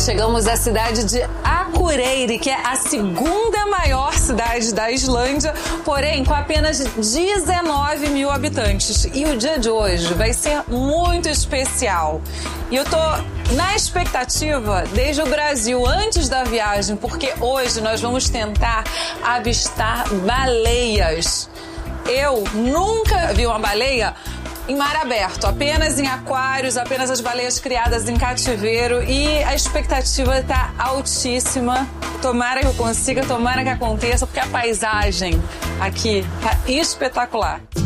chegamos à cidade de Akureyri, que é a segunda maior cidade da Islândia, porém com apenas 19 mil habitantes. E o dia de hoje vai ser muito especial. E eu tô na expectativa desde o Brasil, antes da viagem, porque hoje nós vamos tentar avistar baleias. Eu nunca vi uma baleia em mar aberto, apenas em aquários, apenas as baleias criadas em cativeiro, e a expectativa está altíssima. Tomara que eu consiga, tomara que aconteça, porque a paisagem aqui está espetacular.